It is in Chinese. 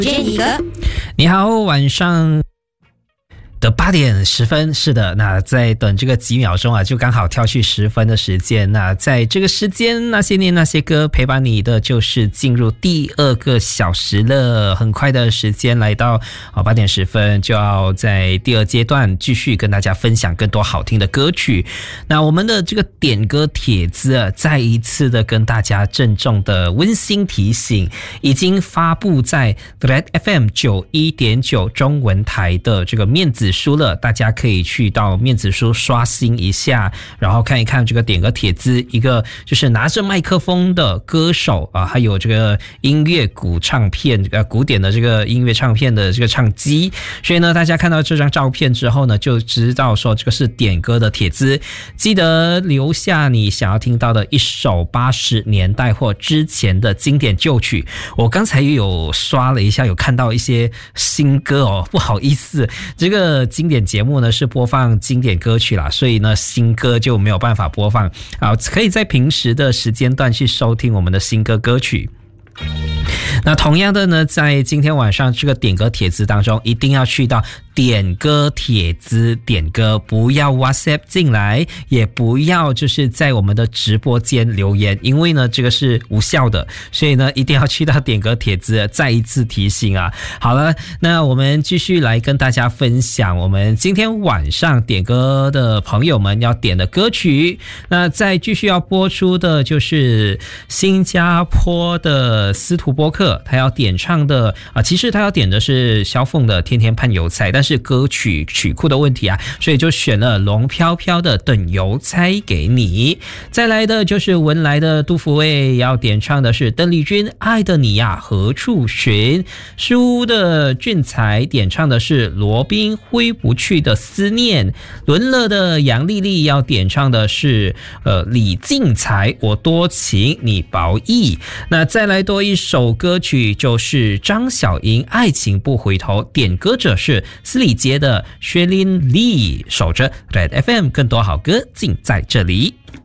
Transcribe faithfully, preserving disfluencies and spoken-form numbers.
Jenny 哥， 你好，晚上的八点十分，是的，那在等这个几秒钟啊，就刚好跳去十分的时间。那在这个时间，那些年那些歌陪伴你的，就是进入第二个小时了。很快的时间来到啊八点十分，就要在第二阶段继续跟大家分享更多好听的歌曲。那我们的这个点歌帖子啊，再一次的跟大家郑重的温馨提醒，已经发布在 Red F M 九十一点九 中文台的这个面子书了，大家可以去到面子书刷新一下，然后看一看这个点歌帖子，一个就是拿着麦克风的歌手啊，还有这个音乐古唱片呃古典的这个音乐唱片的这个唱机，所以呢，大家看到这张照片之后呢，就知道说这个是点歌的帖子，记得留下你想要听到的一首八十年代或之前的经典旧曲。我刚才也有刷了一下，有看到一些新歌哦，不好意思，这个经典节目呢是播放经典歌曲啦，所以呢新歌就没有办法播放啊，可以在平时的时间段去收听我们的新歌歌曲。那同样的呢，在今天晚上这个点歌帖子当中，一定要去到点歌帖子点歌，不要 WhatsApp 进来，也不要就是在我们的直播间留言，因为呢这个是无效的，所以呢一定要去到点歌帖子，再一次提醒啊。好了，那我们继续来跟大家分享我们今天晚上点歌的朋友们要点的歌曲。那再继续要播出的就是新加坡的司徒波克，他要点唱的啊，其实他要点的是萧凤的《天天盼邮差》，但是歌曲曲库的问题啊，所以就选了龙飘飘的《等邮差给你》。再来的就是文莱的杜福卫要点唱的是邓丽君《爱的你呀何处寻》，书的俊才点唱的是罗宾挥不去的思念，伦乐的杨丽丽要点唱的是呃李靖才我多情你薄意。那再来多一首歌曲就是张小莹《爱情不回头》，点歌者是斯里杰的薛林丽。守着 Red F M， 更多好歌尽在这里。